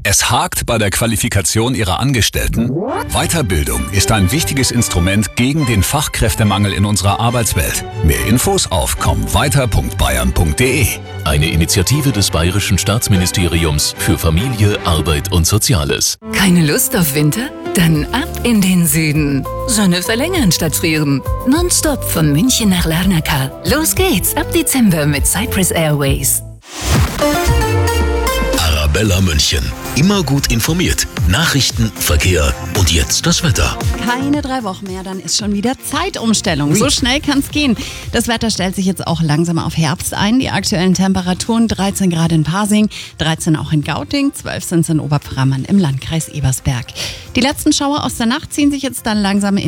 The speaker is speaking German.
Es hakt bei der Qualifikation Ihrer Angestellten? Weiterbildung ist ein wichtiges Instrument gegen den Fachkräftemangel in unserer Arbeitswelt. Mehr Infos auf kommweiter.bayern.de. Eine Initiative des Bayerischen Staatsministeriums für Familie, Arbeit und Soziales. Keine Lust auf Winter? Dann ab in den Süden. Sonne verlängern statt frieren. Nonstop von München nach Larnaca. Los geht's ab Dezember mit Cyprus Airways. Arabella München. Immer gut informiert. Nachrichten, Verkehr und jetzt das Wetter. Keine 3 Wochen mehr, dann ist schon wieder Zeitumstellung. So schnell kann es gehen. Das Wetter stellt sich jetzt auch langsam auf Herbst ein. Die aktuellen Temperaturen 13 Grad in Pasing, 13 auch in Gauting, 12 sind es in Oberpframmern im Landkreis Ebersberg. Die letzten Schauer aus der Nacht ziehen sich jetzt dann langsam in